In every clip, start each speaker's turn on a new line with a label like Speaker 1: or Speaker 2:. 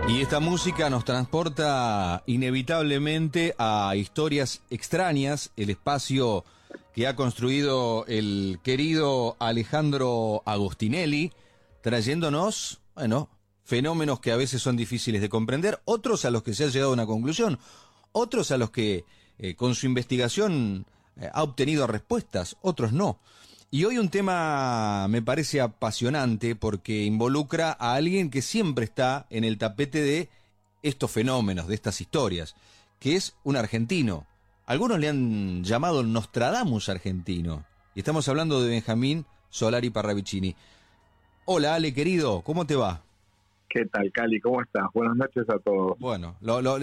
Speaker 1: Y esta música nos transporta inevitablemente a historias extrañas, el espacio que ha construido el querido Alejandro Agostinelli, trayéndonos, fenómenos que a veces son difíciles de comprender, otros a los que se ha llegado a una conclusión, otros a los que con su investigación ha obtenido respuestas, otros no. Y hoy un tema me parece apasionante porque involucra a alguien que siempre está en el tapete de estos fenómenos, de estas historias, que es un argentino. Algunos le han llamado el Nostradamus argentino. Y estamos hablando de Benjamín Solari Parravicini. Hola Ale, querido, ¿cómo te va?
Speaker 2: ¿Qué tal, Cali? ¿Cómo estás? Buenas noches a todos.
Speaker 1: Bueno,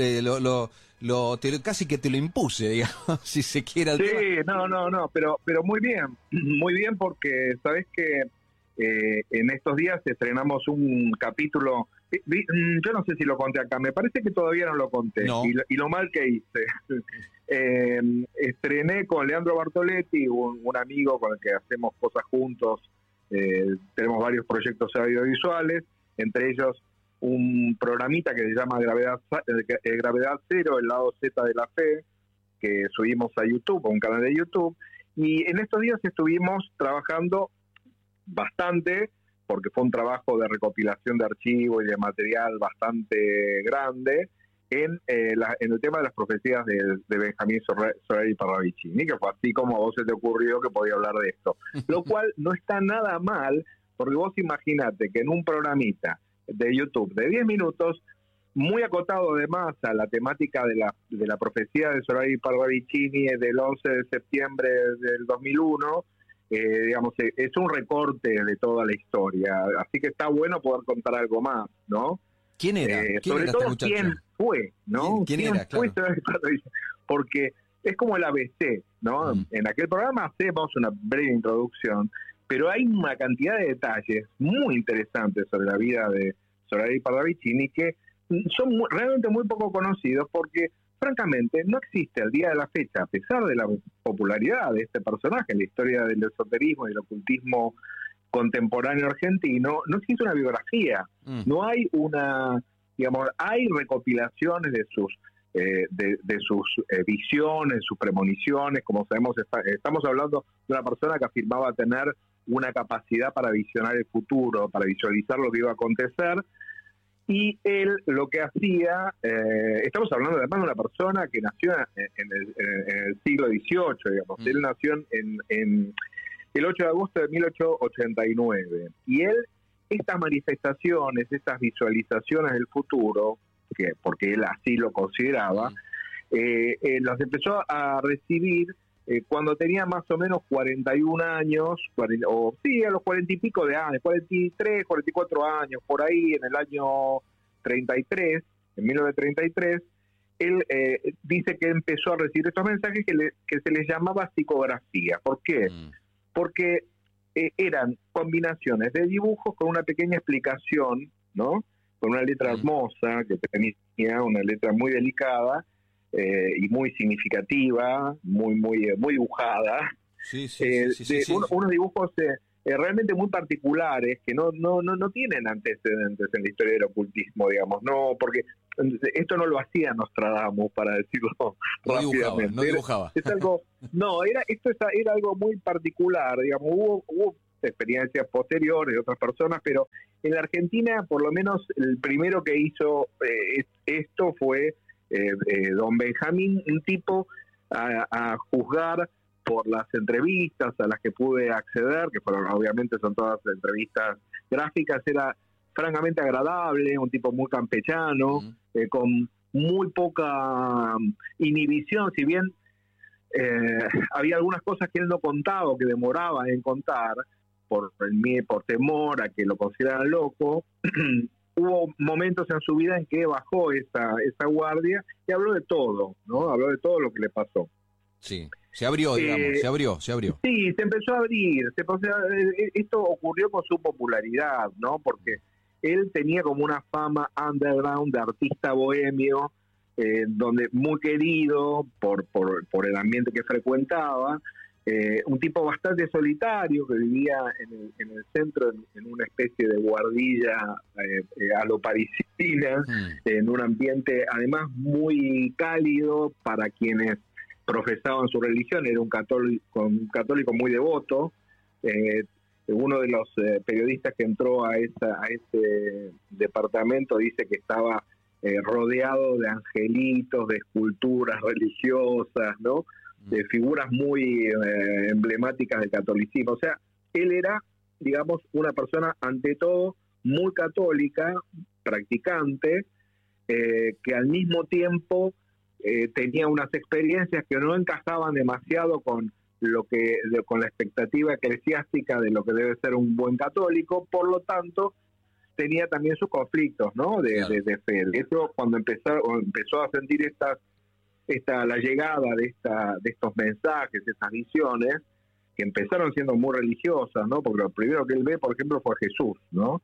Speaker 1: casi que te lo impuse, digamos, si se quiere.
Speaker 2: Sí, tema. pero muy bien porque sabes que en estos días estrenamos un capítulo, yo no sé si lo conté acá, me parece que todavía no lo conté,
Speaker 1: no.
Speaker 2: y lo mal que hice. Estrené con Leandro Bartoletti, un amigo con el que hacemos cosas juntos, tenemos varios proyectos audiovisuales, entre ellos un programita que se llama Gravedad Cero, el lado Z de la fe, que subimos a YouTube, a un canal de YouTube, y en estos días estuvimos trabajando bastante, porque fue un trabajo de recopilación de archivos y de material bastante grande, en el tema de las profecías de Benjamín Solari Parravicini, que fue así como a vos se te ocurrió que podía hablar de esto, lo cual no está nada mal, porque vos imaginate que en un programita de YouTube de 10 minutos, muy acotado además a la temática de la profecía de Solari Parravicini del 11 de septiembre del 2001, digamos, es un recorte de toda la historia, así que está bueno poder contar algo más, ¿no?
Speaker 1: ¿Quién era?
Speaker 2: Sobre
Speaker 1: era
Speaker 2: todo
Speaker 1: este
Speaker 2: quién fue, ¿no?
Speaker 1: ¿Quién era?
Speaker 2: Fue
Speaker 1: Claro.
Speaker 2: Solari Parravicini? Porque es como el ABC, ¿no? En aquel programa hacemos una breve introducción, pero hay una cantidad de detalles muy interesantes sobre la vida de Solari Parravicini que son realmente muy poco conocidos porque, francamente, no existe al día de la fecha, a pesar de la popularidad de este personaje en la historia del esoterismo y del ocultismo contemporáneo argentino, no existe una biografía, no hay hay recopilaciones de sus visiones, sus premoniciones, como sabemos, estamos hablando de una persona que afirmaba tener una capacidad para visionar el futuro, para visualizar lo que iba a acontecer, y él lo que hacía, estamos hablando además de una persona que nació en el siglo XVIII, digamos, él nació en el 8 de agosto de 1889, y él, estas manifestaciones, estas visualizaciones del futuro, porque él así lo consideraba, las empezó a recibir cuando tenía más o menos 41 años, a los 40 y pico de años, 43, 44 años, por ahí, en el año 33, en 1933, él dice que empezó a recibir estos mensajes que se les llamaba psicografía. ¿Por qué? Porque eran combinaciones de dibujos con una pequeña explicación, ¿no? Con una letra hermosa, que tenía una letra muy delicada, y muy significativa, muy dibujada. Unos dibujos realmente muy particulares que no tienen antecedentes en la historia del ocultismo, digamos, no, porque esto no lo hacía Nostradamus, para decirlo rápidamente.
Speaker 1: No dibujaba.
Speaker 2: Esto era algo muy particular, digamos, hubo experiencias posteriores de otras personas, pero en la Argentina, por lo menos, el primero que hizo esto fue don Benjamín, un tipo a juzgar por las entrevistas a las que pude acceder, que fueron, obviamente son todas entrevistas gráficas, era francamente agradable, un tipo muy campechano, con muy poca inhibición, si bien había algunas cosas que él no contaba o que demoraba en contar por temor a que lo consideraran loco. Hubo momentos en su vida en que bajó esa guardia y habló de todo, ¿no? Habló de todo lo que le pasó.
Speaker 1: Sí, se abrió, digamos, se abrió.
Speaker 2: Sí, se empezó a abrir. Esto ocurrió con su popularidad, ¿no? Porque él tenía como una fama underground de artista bohemio, donde muy querido por el ambiente que frecuentaba, un tipo bastante solitario que vivía en el centro, en una especie de guardilla a lo parisina, en un ambiente además muy cálido para quienes profesaban su religión. Era un católico muy devoto. Uno de los periodistas que entró a ese departamento dice que estaba rodeado de angelitos, de esculturas religiosas, ¿no? De figuras muy emblemáticas del catolicismo. O sea, él era, digamos, una persona ante todo muy católica, practicante, que al mismo tiempo tenía unas experiencias que no encajaban demasiado con la expectativa eclesiástica de lo que debe ser un buen católico. Por lo tanto, tenía también sus conflictos, ¿no? De fe. De hecho, cuando empezó a sentir la llegada de estos mensajes, estas visiones, que empezaron siendo muy religiosas, ¿no? Porque lo primero que él ve, por ejemplo, fue a Jesús, ¿no?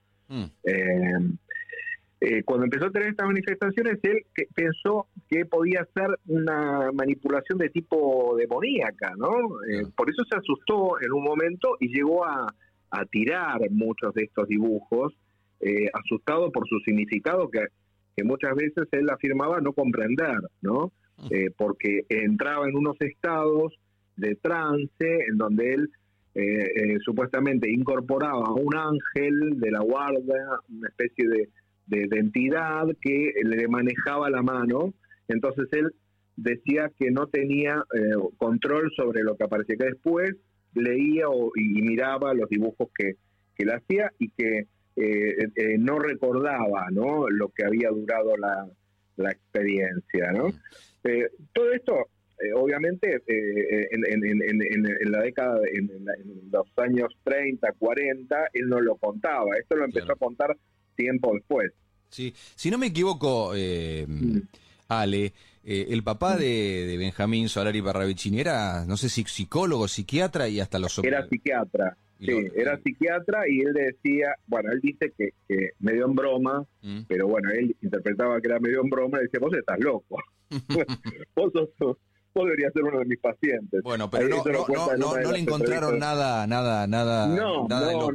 Speaker 2: Cuando empezó a tener estas manifestaciones, él pensó que podía ser una manipulación de tipo demoníaca, ¿no? Por eso se asustó en un momento y llegó a tirar muchos de estos dibujos, asustado por su significado que muchas veces él afirmaba no comprender, ¿no? Porque entraba en unos estados de trance en donde él supuestamente incorporaba a un ángel de la guardia, una especie de entidad que le manejaba la mano. Entonces él decía que no tenía control sobre lo que aparecía, que después leía y miraba los dibujos que él hacía y que no recordaba, ¿no?, lo que había durado la experiencia, ¿no? Todo esto, obviamente, en la década, en los años 30, 40, él no lo contaba. Esto lo empezó a contar tiempo después.
Speaker 1: Sí, si no me equivoco, Ale, el papá de Benjamín Solari Parravicini era, no sé si psicólogo, psiquiatra y hasta los...
Speaker 2: Era psiquiatra, era psiquiatra, y él decía, bueno, él dice que medio en broma, pero bueno, él interpretaba que era medio en broma y decía, vos estás loco, vos deberías ser uno de mis pacientes.
Speaker 1: Bueno, pero no le encontraron nada
Speaker 2: no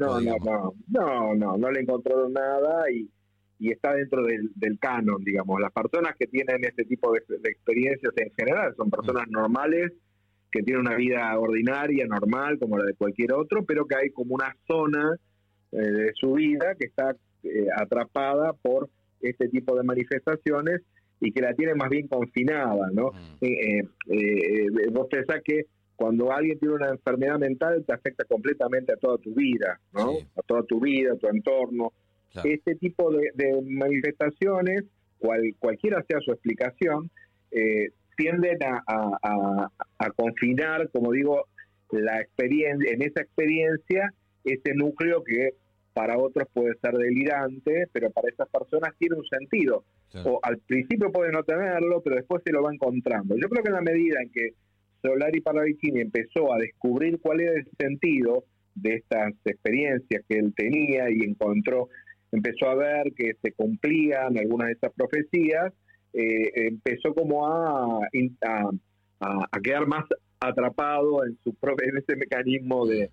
Speaker 2: le encontraron nada, y está dentro del canon, digamos. Las personas que tienen este tipo de experiencias en general son personas normales, que tienen una vida ordinaria, normal, como la de cualquier otro, pero que hay como una zona de su vida que está atrapada por este tipo de manifestaciones y que la tiene más bien confinada, ¿no? Vos pensás que cuando alguien tiene una enfermedad mental te afecta completamente a toda tu vida, ¿no? Sí. A toda tu vida, a tu entorno. Claro. Este tipo de manifestaciones, cualquiera sea su explicación, tienden a confinar, como digo, la experiencia, en esa experiencia, ese núcleo que para otros puede ser delirante, pero para esas personas tiene un sentido. Claro. O al principio puede no tenerlo, pero después se lo va encontrando. Yo creo que en la medida en que Solari Parravicini empezó a descubrir cuál era el sentido de estas experiencias que él tenía y empezó a ver que se cumplían algunas de estas profecías, empezó como a quedar más atrapado en ese mecanismo de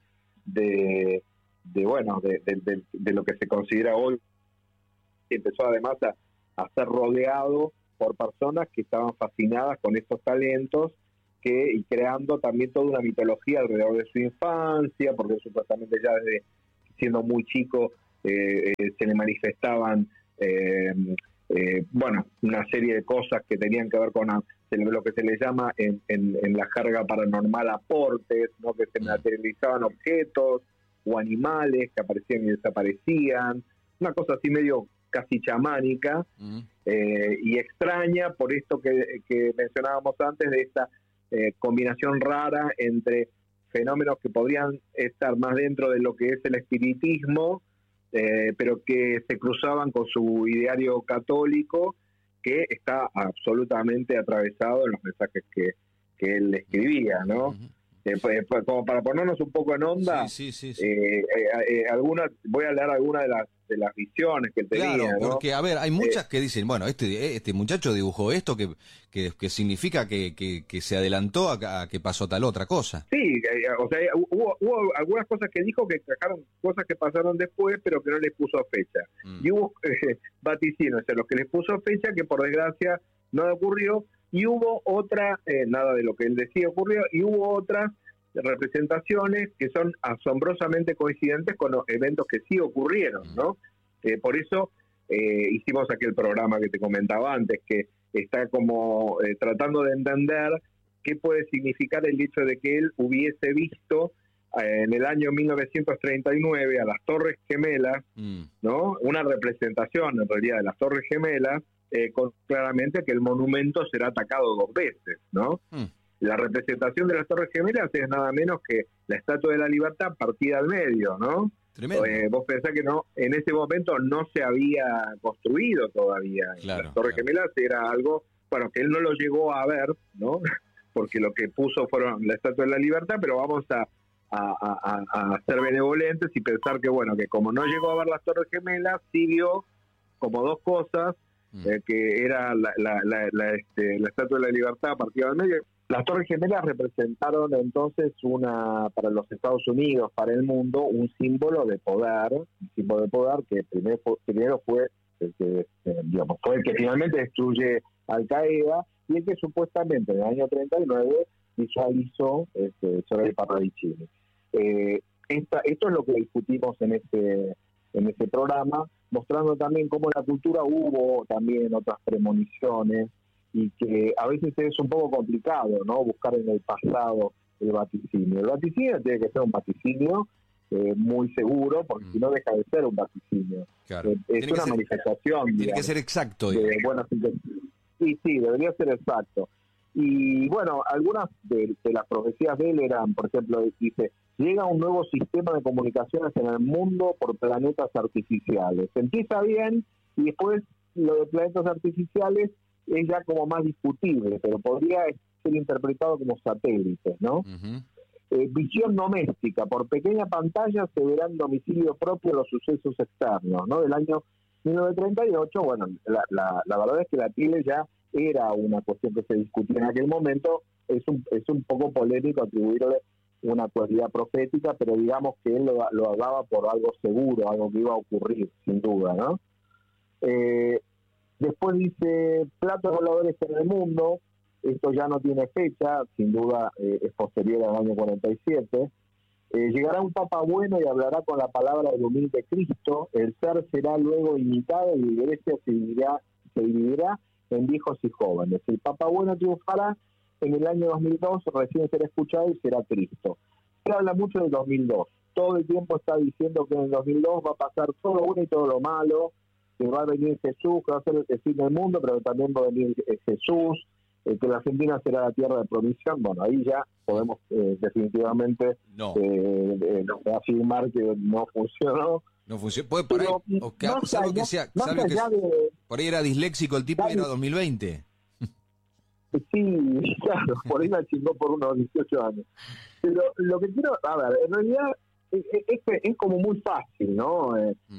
Speaker 2: lo que se considera hoy. Empezó además a ser rodeado por personas que estaban fascinadas con estos talentos, y creando también toda una mitología alrededor de su infancia, porque supuestamente ya desde siendo muy chico se le manifestaban una serie de cosas que tenían que ver con lo que se le llama en la jerga paranormal aportes, ¿no?, que se materializaban objetos o animales que aparecían y desaparecían, una cosa así medio casi chamánica, y extraña por esto que mencionábamos antes, de esta combinación rara entre fenómenos que podrían estar más dentro de lo que es el espiritismo, pero que se cruzaban con su ideario católico, que está absolutamente atravesado en los mensajes que él escribía, ¿no? Como para ponernos un poco en onda,
Speaker 1: sí.
Speaker 2: voy a leer algunas de las visiones que él tenía,
Speaker 1: Claro,
Speaker 2: ¿no?
Speaker 1: porque, a ver, hay muchas que dicen, bueno, este muchacho dibujó esto que significa que se adelantó a que pasó tal otra cosa.
Speaker 2: Sí, o sea, hubo algunas cosas que dijo que sacaron cosas que pasaron después, pero que no les puso fecha. Y hubo vaticinios en los que les puso fecha que por desgracia no ocurrió, y hubo otra, nada de lo que él decía ocurrió, y hubo otras representaciones que son asombrosamente coincidentes con los eventos que sí ocurrieron, ¿no? Por eso hicimos aquel programa que te comentaba antes, que está como tratando de entender qué puede significar el hecho de que él hubiese visto en el año 1939 a las Torres Gemelas, ¿no? Una representación en realidad de las Torres Gemelas, con claramente que el monumento será atacado 2 veces, ¿no? La representación de las Torres Gemelas es nada menos que la Estatua de la Libertad partida al medio, ¿no?
Speaker 1: Tremendo.
Speaker 2: Vos pensás que no, en ese momento no se había construido todavía.
Speaker 1: Claro,
Speaker 2: las Torres Gemelas era algo, bueno, que él no lo llegó a ver, ¿no? Porque lo que puso fueron la Estatua de la Libertad, pero vamos a ser benevolentes y pensar que, bueno, que como no llegó a ver las Torres Gemelas, sí vio como 2 cosas, que era la Estatua de la Libertad partida al medio. Las Torres Gemelas representaron entonces para los Estados Unidos, para el mundo, un símbolo de poder, que primero fue el que, fue el que finalmente destruye Al Qaeda, y el que supuestamente en el año 39 visualizó sobre el Parravicini. Esto es lo que discutimos en este programa, mostrando también cómo en la cultura hubo también otras premoniciones, y que a veces es un poco complicado, ¿no? Buscar en el pasado el vaticinio. El vaticinio tiene que ser un vaticinio muy seguro, porque si no deja de ser un vaticinio.
Speaker 1: Claro.
Speaker 2: Es una manifestación.
Speaker 1: Tiene que ser exacto.
Speaker 2: Sí, debería ser exacto. Y bueno, algunas de las profecías de él eran, por ejemplo, dice: llega un nuevo sistema de comunicaciones en el mundo por planetas artificiales. Empieza bien, y después lo de planetas artificiales es ya como más discutible, pero podría ser interpretado como satélites, ¿no? Visión doméstica: por pequeña pantalla se verán domicilio propio los sucesos externos, ¿no? Del año 1938, bueno, la verdad es que la tele ya era una cuestión que se discutía en aquel momento. Es un poco polémico atribuirle una cualidad profética, pero digamos que él lo hablaba por algo seguro, algo que iba a ocurrir, sin duda, ¿no? Después dice: platos voladores en el mundo. Esto ya no tiene fecha, sin duda es posterior al año 47. Llegará un papa bueno y hablará con la palabra del humilde Cristo. El ser será luego imitado y la iglesia se dividirá en viejos y jóvenes. El papa bueno triunfará en el año 2002, recién será escuchado y será Cristo. Se habla mucho del 2002. Todo el tiempo está diciendo que en el 2002 va a pasar todo lo bueno y todo lo malo, que va a venir Jesús, que va a ser el fin del mundo, pero también va a venir Jesús, que la Argentina será la tierra de provisión. Bueno, ahí ya podemos definitivamente afirmar que no funcionó.
Speaker 1: No funciona. Puede por ahí, salvo que sea, por ahí era disléxico el tipo y era 2020.
Speaker 2: Sí, claro, por ahí la chingó por unos 18 años. Pero lo que quiero, a ver, en realidad es como muy fácil, ¿no?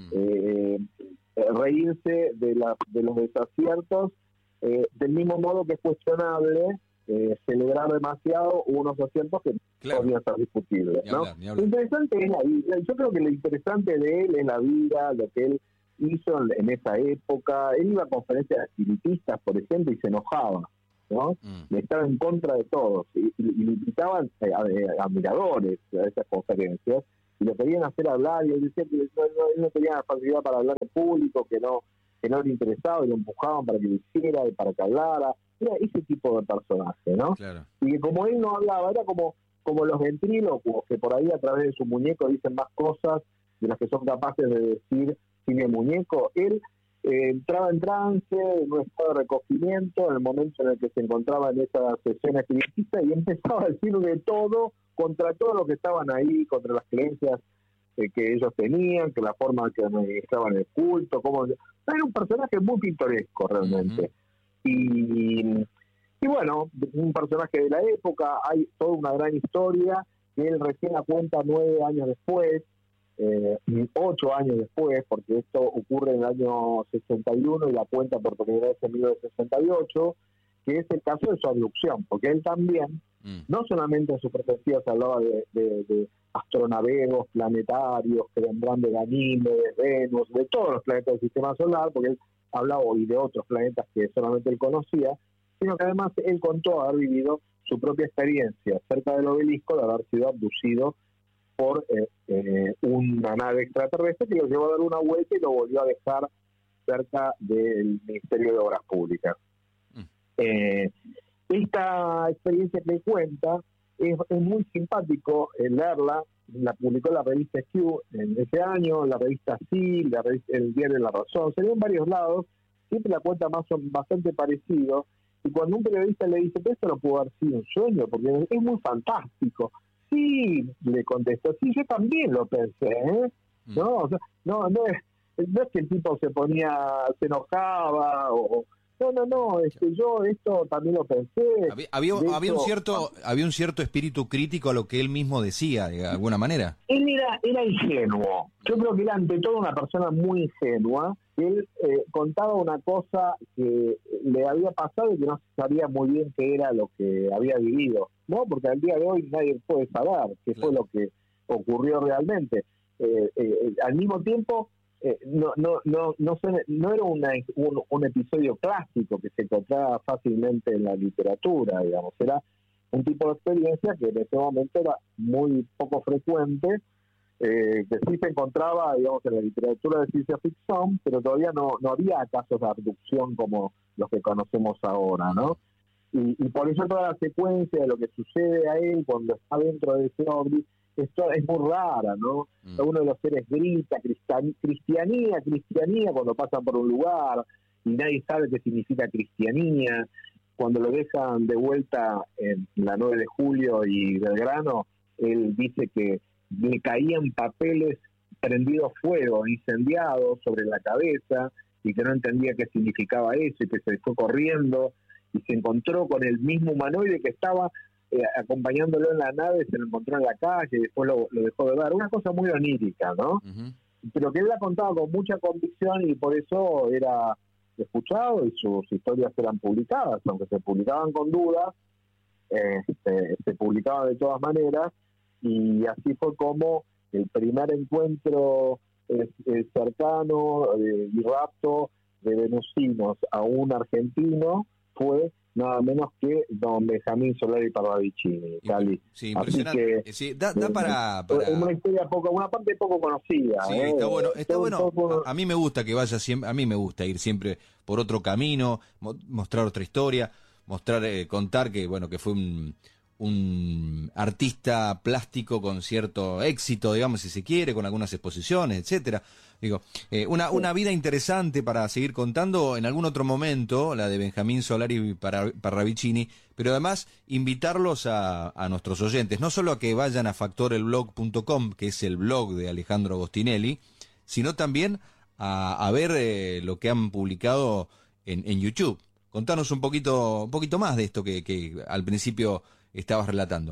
Speaker 2: Reírse de los desaciertos, del mismo modo que es cuestionable celebrar demasiado unos aciertos que podrían ser discutibles, ¿no? Lo interesante es la vida. Yo creo que lo interesante de él es la vida, lo que él hizo en esa época. Él iba a conferencias espiritistas, por ejemplo, y se enojaba, ¿no? Estaba en contra de todos, y le invitaban admiradores a esas conferencias, y lo querían hacer hablar, y él decía que él no tenía la facilidad para hablar en público, que no le interesaba, y lo empujaban para que lo hiciera y para que hablara. Era ese tipo de personaje, ¿no?
Speaker 1: Claro.
Speaker 2: Y que como él no hablaba, era como los ventrílocos, que por ahí a través de su muñeco dicen más cosas de las que son capaces de decir sin el muñeco. Él entraba en trance, en un estado de recogimiento, en el momento en el que se encontraba en esa sesión espiritista, y empezaba a decir de todo, contra todo lo que estaban ahí, contra las creencias que ellos tenían, que la forma que administraban el culto, como era un personaje muy pintoresco realmente. Y Y bueno, un personaje de la época, hay toda una gran historia que él recién la cuenta 9 años después, 8 años después, porque esto ocurre en el año 61 y la cuenta por primera vez en 1968, que es el caso de su abducción, porque él también, no solamente en su perspectiva se hablaba de astronavegos planetarios que vendrán de Ganímedes, Venus, de todos los planetas del sistema solar, porque él hablaba y de otros planetas que solamente él conocía, sino que además él contó haber vivido su propia experiencia cerca del obelisco de haber sido abducido por una nave extraterrestre que lo llevó a dar una vuelta y lo volvió a dejar cerca del Ministerio de Obras Públicas. Esta experiencia que cuenta es muy simpático leerla, la publicó la revista Q en ese año, la revista Sí, el diario La Razón, se ve en varios lados, siempre la cuenta más son bastante parecido, y cuando un periodista le dice, pero esto no pudo haber sido un sueño, porque es muy fantástico. Sí, le contestó, sí, yo también lo pensé, ¿eh? No, o sea, no es que el tipo se enojaba o... No, yo esto también lo pensé.
Speaker 1: Había
Speaker 2: hecho,
Speaker 1: un cierto espíritu crítico a lo que él mismo decía, de alguna manera.
Speaker 2: Él era ingenuo. Yo creo que era ante todo una persona muy ingenua. Él contaba una cosa que le había pasado y que no sabía muy bien qué era lo que había vivido, ¿no? Porque al día de hoy nadie puede saber qué fue lo que ocurrió realmente. Al mismo tiempo, no era un episodio clásico que se encontraba fácilmente en la literatura, digamos. Era un tipo de experiencia que en ese momento era muy poco frecuente, que sí se encontraba, digamos, en la literatura de ciencia ficción, pero todavía no había casos de abducción como los que conocemos ahora, ¿no? Y por eso toda la secuencia de lo que sucede a él cuando está dentro de ese ovni, esto es muy rara, ¿no? Uno de los seres grita, cristianía, cuando pasan por un lugar, y nadie sabe qué significa cristianía. Cuando lo dejan de vuelta en la 9 de julio y Belgrano, él dice que le caían papeles prendidos fuego, incendiados sobre la cabeza, y que no entendía qué significaba eso, y que se fue corriendo, y se encontró con el mismo humanoide que estaba acompañándolo en la nave, se lo encontró en la calle, y después lo dejó de ver. Una cosa muy onírica, ¿no? Pero que él la contaba con mucha convicción y por eso era escuchado y sus historias eran publicadas, aunque se publicaban con dudas, se publicaban de todas maneras, y así fue como el primer encuentro cercano y rapto de venusinos a un argentino fue nada menos que don Benjamín Solari Parravicini, Cali.
Speaker 1: Sí, impresionante.
Speaker 2: Que,
Speaker 1: sí, da para...
Speaker 2: una historia una parte poco conocida.
Speaker 1: Sí, está bueno. A mí me gusta que vaya siempre, a mí me gusta ir siempre por otro camino, mostrar otra historia, contar que bueno, que fue un artista plástico con cierto éxito, digamos, si se quiere, con algunas exposiciones, etcétera. Digo, una vida interesante para seguir contando en algún otro momento, la de Benjamín Solari Parravicini, pero además invitarlos a nuestros oyentes, no solo a que vayan a factorelblog.com, que es el blog de Alejandro Agostinelli, sino también a ver lo que han publicado en YouTube. Contanos un poquito más de esto que al principio estabas relatando.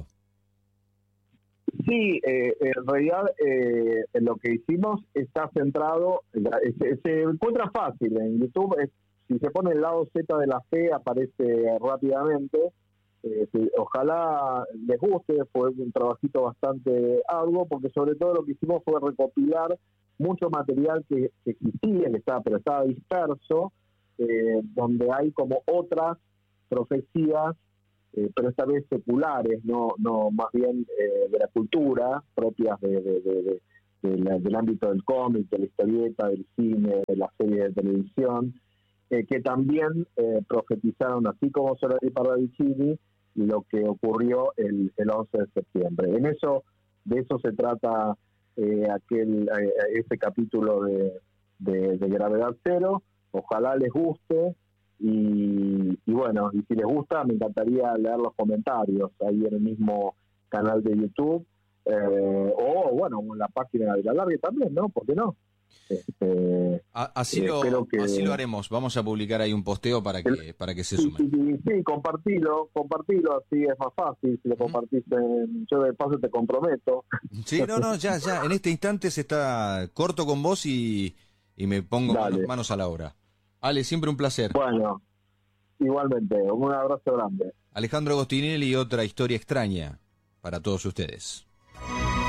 Speaker 2: Sí, en realidad lo que hicimos está centrado, se encuentra fácil en YouTube, si se pone el lado Z de la fe aparece rápidamente, ojalá les guste, fue un trabajito bastante arduo, porque sobre todo lo que hicimos fue recopilar mucho material que existía, pero estaba disperso, donde hay como otras profecías, pero esta vez seculares, no más bien de la cultura, propias del ámbito del cómic, de la historieta, del cine, de la serie de televisión, que también profetizaron, así como Solari Parravicini, lo que ocurrió el 11 de septiembre. De eso se trata ese capítulo de Gravedad Cero. Ojalá les guste. Y bueno, y si les gusta, me encantaría leer los comentarios ahí en el mismo canal de YouTube, o bueno, en la página de La Largue también, ¿no? ¿Por qué no?
Speaker 1: Así lo haremos. Vamos a publicar ahí un posteo para que se
Speaker 2: sí,
Speaker 1: sumen.
Speaker 2: sí, compartilo, así es más fácil. Si lo compartís, yo de paso te comprometo.
Speaker 1: Sí, ya. En este instante se está corto con vos y me pongo manos a la obra. Ale, siempre un placer.
Speaker 2: Bueno, igualmente, un abrazo grande.
Speaker 1: Alejandro Agostinelli y otra historia extraña para todos ustedes.